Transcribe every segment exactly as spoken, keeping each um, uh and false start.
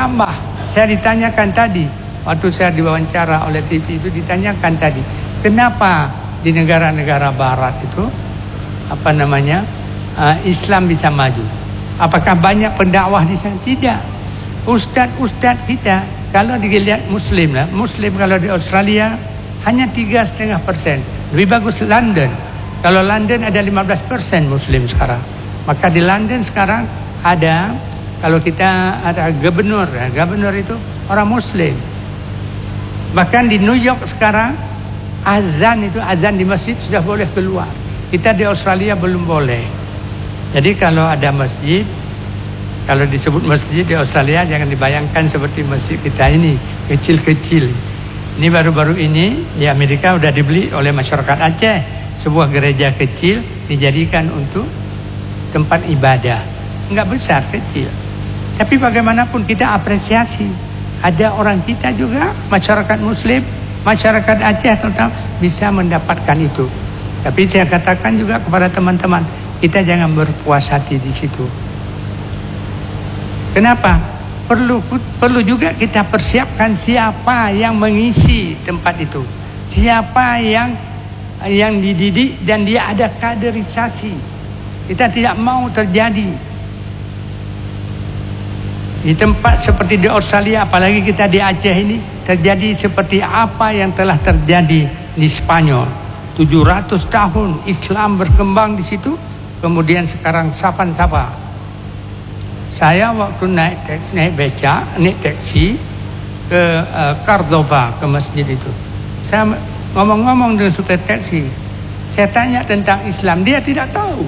bertambah. Saya ditanyakan tadi, waktu saya diwawancara oleh T V itu ditanyakan tadi, kenapa di negara-negara Barat itu apa namanya uh, Islam bisa maju? Apakah banyak pendakwah di sana? Tidak. Ustadz-ustadz kita kalau dilihat Muslim lah, Muslim kalau di Australia hanya tiga setengah persen. Lebih bagus London. Kalau London ada lima belas persen Muslim sekarang. Maka di London sekarang ada, kalau kita ada gubernur, ya, gubernur itu orang Muslim. Bahkan di New York sekarang azan itu azan di masjid sudah boleh keluar. Kita di Australia belum boleh. Jadi kalau ada masjid, kalau disebut masjid di Australia jangan dibayangkan seperti masjid kita ini kecil-kecil. Ini baru-baru ini di Amerika sudah dibeli oleh masyarakat Aceh, sebuah gereja kecil dijadikan untuk tempat ibadah. Enggak besar, kecil. Tapi bagaimanapun kita apresiasi. Ada orang kita juga, masyarakat Muslim, masyarakat Aceh terutama bisa mendapatkan itu. Tapi saya katakan juga kepada teman-teman, kita jangan berpuas hati di situ. Kenapa? Perlu perlu juga kita persiapkan siapa yang mengisi tempat itu. Siapa yang yang dididik dan dia ada kaderisasi. Kita tidak mau terjadi di tempat seperti di Australia, apalagi kita di Aceh ini, terjadi seperti apa yang telah terjadi di Spanyol. tujuh ratus tahun Islam berkembang di situ, kemudian sekarang sapan-sapa. Saya waktu naik taksi, naik beca, naik taksi ke uh, Cordova, ke masjid itu. Saya ngomong-ngomong dengan supir taksi. Saya tanya tentang Islam, dia tidak tahu.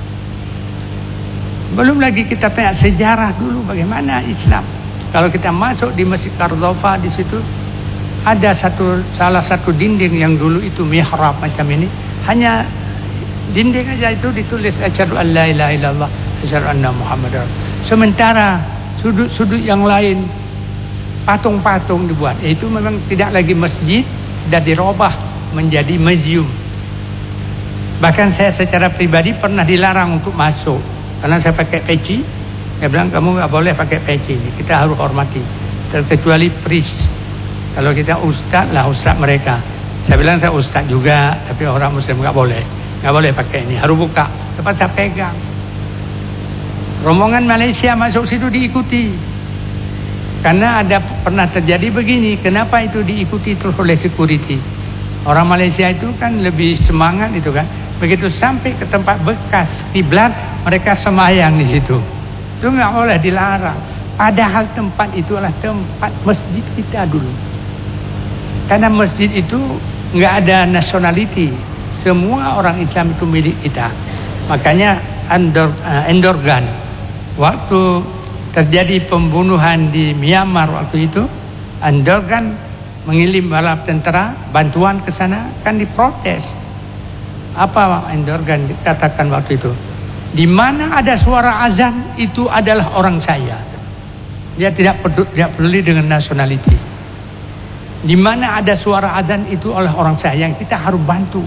Belum lagi kita tanya sejarah dulu bagaimana Islam. Kalau kita masuk di Masjid Cordova di situ ada satu salah satu dinding yang dulu itu mihrab macam ini, hanya dinding aja itu ditulis asyhadu an la ilaha illallah asyhadu anna muhammadar. Sementara sudut-sudut yang lain patung-patung dibuat. Itu memang tidak lagi masjid, sudah dirubah menjadi museum. Bahkan saya secara pribadi pernah dilarang untuk masuk karena saya pakai peci. Saya bilang kamu nggak boleh pakai peci, kita harus hormati. Terkecuali priest. Kalau kita ustaz lah ustaz mereka. Saya bilang saya ustaz juga, tapi orang Muslim nggak boleh, nggak boleh pakai ini, harus buka. Lepas saya pegang. Rombongan Malaysia masuk situ diikuti. Karena ada pernah terjadi begini, kenapa itu diikuti terus oleh security? Orang Malaysia itu kan lebih semangat itu kan. Begitu sampai ke tempat bekas kiblat, mereka sembahyang di situ. Itu nggak boleh, dilarang. Padahal tempat itu adalah tempat masjid kita dulu. Karena masjid itu nggak ada nationality, semua orang Islam itu milik kita. Makanya Endor, uh, Endorgan waktu terjadi pembunuhan di Myanmar waktu itu, Endorgan mengirim bala tentara bantuan ke sana, kan diprotes. Apa Endorgan dikatakan waktu itu? Di mana ada suara azan itu adalah orang saya. Dia tidak peduli, tidak peduli dengan nationality. Di mana ada suara azan itu oleh orang saya yang kita harus bantu.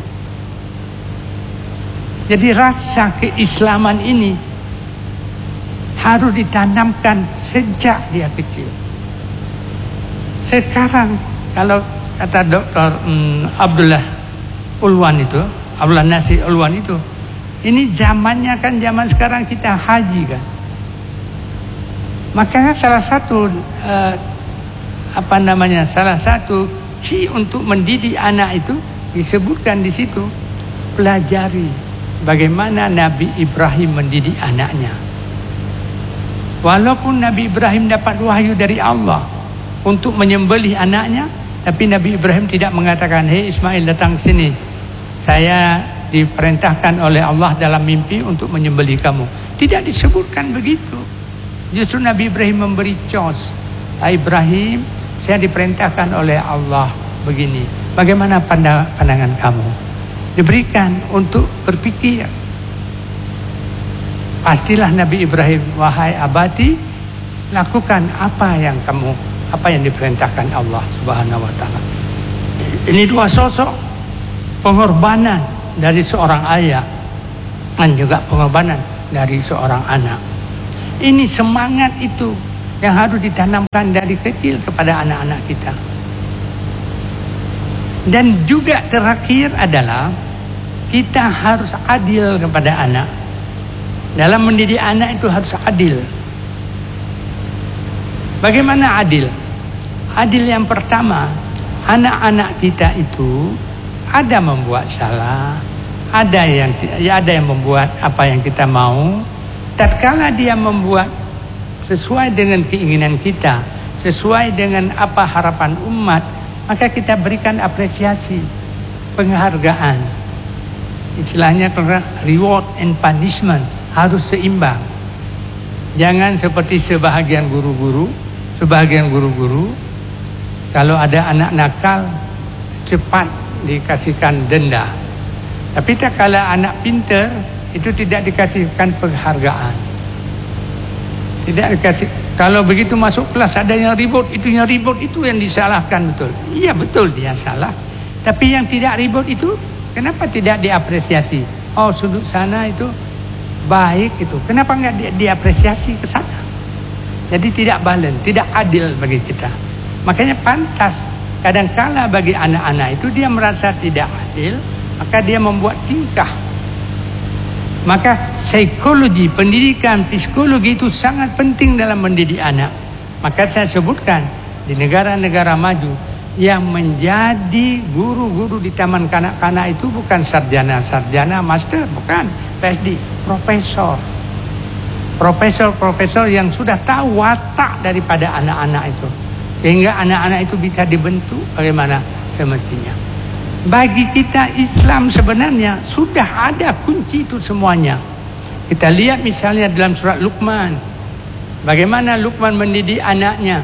Jadi rasa keislaman ini harus ditanamkan sejak dia kecil. Sekarang kalau kata dokter hmm, Abdullah Ulwan itu, Abdullah Nasir Ulwan itu, ini zamannya kan zaman sekarang kita haji kan. Makanya salah satu uh, apa namanya salah satu key untuk mendidik anak itu disebutkan di situ, pelajari bagaimana Nabi Ibrahim mendidik anaknya. Walaupun Nabi Ibrahim dapat wahyu dari Allah untuk menyembelih anaknya, tapi Nabi Ibrahim tidak mengatakan, hei Ismail datang sini, saya diperintahkan oleh Allah dalam mimpi untuk menyembelih kamu. Tidak disebutkan begitu. Justru Nabi Ibrahim memberi choice. Ibrahim, saya diperintahkan oleh Allah begini. Bagaimana pandangan kamu? Diberikan untuk berpikir. Pastilah Nabi Ibrahim, wahai abadi, lakukan apa yang kamu, apa yang diperintahkan Allah Subhanahu wa taala. Ini dua sosok pengorbanan dari seorang ayah dan juga pengorbanan dari seorang anak. Ini semangat itu yang harus ditanamkan dari kecil kepada anak-anak kita. Dan juga terakhir adalah kita harus adil kepada anak. Dalam mendidik anak itu harus adil. Bagaimana adil? Adil yang pertama, anak-anak kita itu ada membuat salah, ada yang ya ada yang membuat apa yang kita mau. Tatkala dia membuat sesuai dengan keinginan kita, sesuai dengan apa harapan umat, maka kita berikan apresiasi, penghargaan. Istilahnya reward and punishment harus seimbang. Jangan seperti sebahagian guru-guru, sebahagian guru-guru kalau ada anak nakal cepat dikasihkan denda. Tapi tak kala anak pintar itu tidak dikasihkan penghargaan. Tidak dikasih. Kalau begitu masuk kelas ada yang ribut, itu yang ribut itu yang disalahkan, betul. Iya betul dia salah. Tapi yang tidak ribut itu kenapa tidak diapresiasi? Oh sudut sana itu baik itu. Kenapa enggak di, diapresiasi ke sana? Jadi tidak balance, tidak adil bagi kita. Makanya pantas kadangkala bagi anak-anak itu dia merasa tidak adil, maka dia membuat tingkah. Maka psikologi, pendidikan, psikologi itu sangat penting dalam mendidik anak. Maka saya sebutkan di negara-negara maju yang menjadi guru-guru di taman kanak-kanak itu bukan sarjana-sarjana, master, bukan P H D, profesor. Profesor-profesor yang sudah tahu watak daripada anak-anak itu. Sehingga anak-anak itu bisa dibentuk bagaimana semestinya. Bagi kita Islam sebenarnya sudah ada kunci itu semuanya. Kita lihat misalnya dalam surat Luqman. Bagaimana Luqman mendidik anaknya.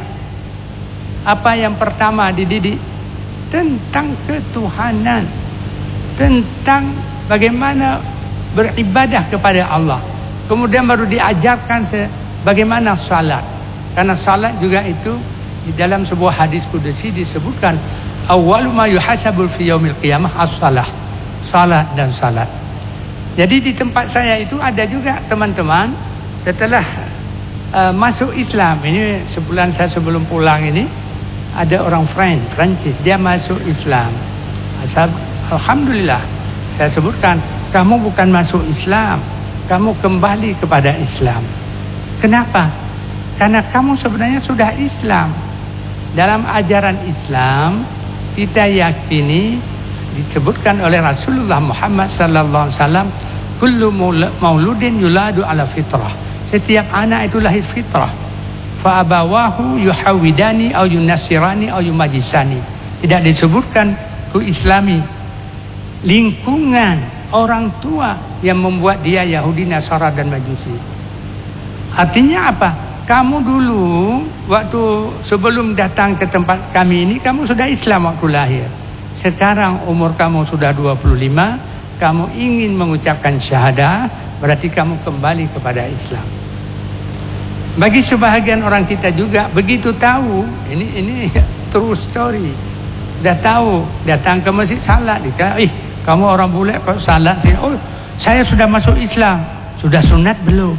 Apa yang pertama dididik? Tentang ketuhanan. Tentang bagaimana beribadah kepada Allah. Kemudian baru diajarkan bagaimana salat. Karena salat juga itu di dalam sebuah hadis qudsi disebutkan awwalu ma yuhasabu fi yaumil qiyamah as-salah. Salat dan salat. Jadi di tempat saya itu ada juga teman-teman setelah uh, masuk Islam. Ini sebulan saya sebelum pulang ini ada orang French, Prancis, dia masuk Islam. Asal, alhamdulillah saya sebutkan, kamu bukan masuk Islam, kamu kembali kepada Islam. Kenapa? Karena kamu sebenarnya sudah Islam. Dalam ajaran Islam kita yakini disebutkan oleh Rasulullah Muhammad sallallahu alaihi wasallam, kullu mauludin yuladu ala fitrah. Setiap anak itu lahir fitrah. Fa abawahu yuhawidani au yunassirani au yumajisani. Tidak disebutkan ku Islami. Lingkungan orang tua yang membuat dia Yahudi, Nasara dan Majusi. Artinya apa? Kamu dulu waktu sebelum datang ke tempat kami ini kamu sudah Islam waktu lahir. Sekarang umur kamu sudah dua puluh lima, kamu ingin mengucapkan syahadah, berarti kamu kembali kepada Islam. Bagi sebahagian orang kita juga begitu tahu, ini ini true story. Dah tahu, datang ke masjid salat, dikata, "Ih, kamu orang bule kok salat sih?" "Oh, saya sudah masuk Islam." "Sudah sunat belum?"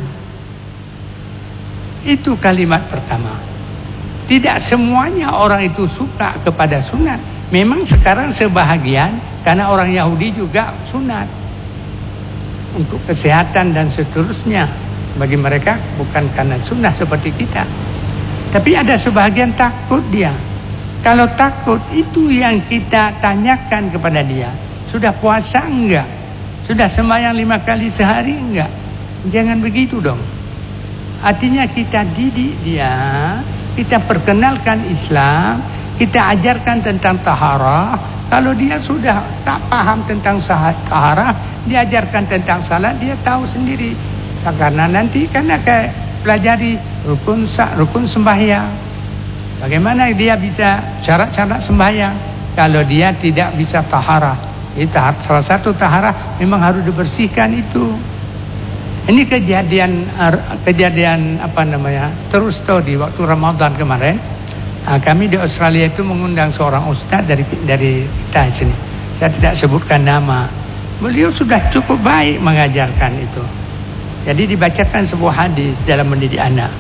Itu kalimat pertama. Tidak semuanya orang itu suka kepada sunat. Memang sekarang sebahagian karena orang Yahudi juga sunat untuk kesehatan dan seterusnya. Bagi mereka bukan karena sunnah seperti kita. Tapi ada sebahagian takut dia. Kalau takut itu yang kita tanyakan kepada dia. Sudah puasa enggak? Sudah sembahyang lima kali sehari enggak? Jangan begitu dong. Artinya kita didik dia, kita perkenalkan Islam, kita ajarkan tentang taharah. Kalau dia sudah tak paham tentang taharah, diajarkan tentang salat, dia tahu sendiri. Karena nanti kan akan pelajari rukun rukun sembahyang. Bagaimana dia bisa syarat-syarat sembahyang kalau dia tidak bisa taharah. Itu salah satu taharah memang harus dibersihkan itu. Ini kejadian kejadian apa namanya terus tahu di waktu Ramadan kemarin. Nah, kami di Australia itu mengundang seorang ustaz dari dari kita di sini. Saya tidak sebutkan nama. Beliau sudah cukup baik mengajarkan itu. Jadi dibacakan sebuah hadis dalam mendidik anak.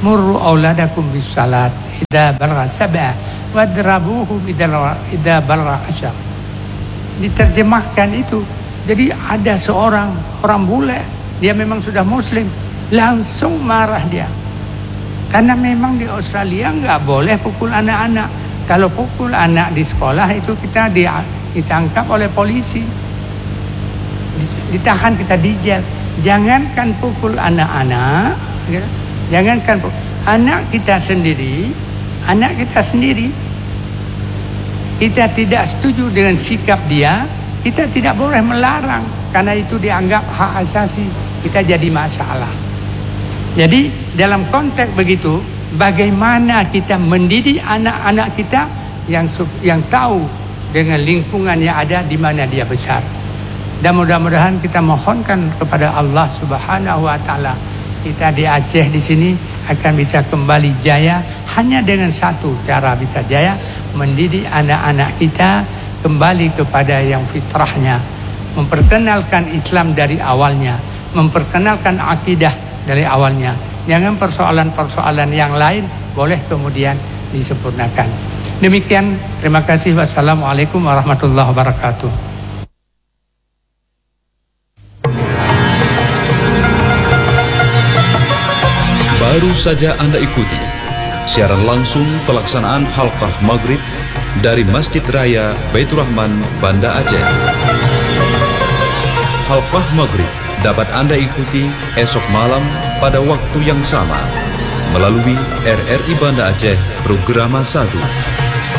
murru auladakum bis salat idza balagha sab'a wadrabuhum idza balagha asyar. Diterjemahkan itu. Jadi ada seorang orang bule, dia memang sudah muslim, langsung marah dia. Karena memang di Australia nggak boleh pukul anak-anak. Kalau pukul anak di sekolah itu kita di, ditangkap oleh polisi, ditahan, kita dijel. Jangankan pukul anak-anak, jangankan pukul anak kita sendiri, anak kita sendiri, kita tidak setuju dengan sikap dia, kita tidak boleh melarang karena itu dianggap hak asasi, kita jadi masalah. Jadi dalam konteks begitu, bagaimana kita mendidik anak-anak kita yang yang tahu dengan lingkungan yang ada di mana dia besar. Dan mudah-mudahan kita mohonkan kepada Allah Subhanahu wa taala, kita di Aceh di sini akan bisa kembali jaya hanya dengan satu cara bisa jaya, mendidik anak-anak kita kembali kepada yang fitrahnya, memperkenalkan Islam dari awalnya, memperkenalkan akidah dari awalnya. Jangan persoalan-persoalan yang lain boleh kemudian disempurnakan. Demikian, terima kasih. Wassalamualaikum warahmatullahi wabarakatuh. Baru saja Anda ikuti siaran langsung pelaksanaan halqah maghrib dari Masjid Raya Baitur Rahman, Banda Aceh. Halqah maghrib dapat Anda ikuti esok malam pada waktu yang sama melalui R R I Banda Aceh Programa satu.